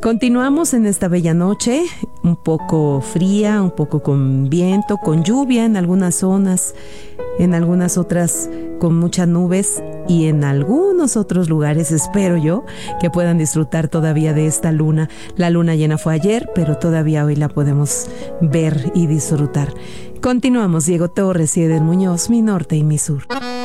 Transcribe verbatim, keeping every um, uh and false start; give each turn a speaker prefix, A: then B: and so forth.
A: Continuamos en esta bella noche, un poco fría, un poco con viento, con lluvia en algunas zonas, en algunas otras con muchas nubes y en algunos otros lugares espero yo que puedan disfrutar todavía de esta luna. La luna llena fue ayer, pero todavía hoy la podemos ver y disfrutar. Continuamos, Diego Torres y Eder Muñoz, mi norte y mi sur.